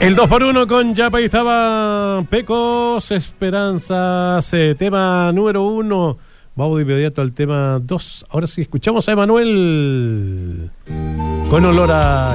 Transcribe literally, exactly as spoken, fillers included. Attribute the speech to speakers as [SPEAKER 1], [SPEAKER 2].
[SPEAKER 1] El dos por uno con Yapa, ahí estaba Pecos, Esperanzas, eh, tema número uno. Vamos de inmediato al tema dos. Ahora sí, escuchamos a Emanuel con olor a